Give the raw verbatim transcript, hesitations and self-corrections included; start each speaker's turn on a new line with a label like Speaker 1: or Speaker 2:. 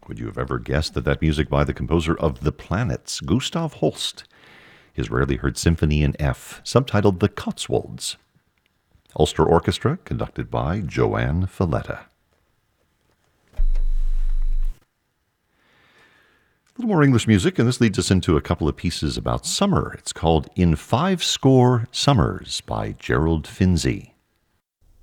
Speaker 1: Would you have ever guessed that that music by the composer of The Planets, Gustav Holst? His rarely heard symphony in F, subtitled The Cotswolds. Ulster Orchestra, conducted by Joanne Falletta. A little more English music, and this leads us into a couple of pieces about summer. It's called In Five Score Summers by Gerald Finzi.